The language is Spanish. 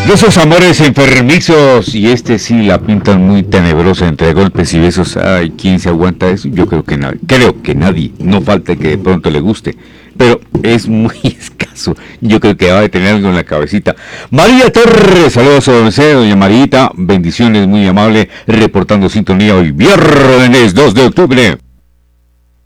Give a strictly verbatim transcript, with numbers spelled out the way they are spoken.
Esos amores enfermizos, y este sí la pintan muy tenebrosa entre golpes y besos. Ay, ¿quién se aguanta eso? Yo creo que nadie. Creo que nadie. No falta que de pronto le guste. Pero es muy escaso. Yo creo que va a tener algo en la cabecita. María Torres, saludos a don C, doña Marita. Bendiciones, muy amable, reportando sintonía hoy viernes dos de octubre.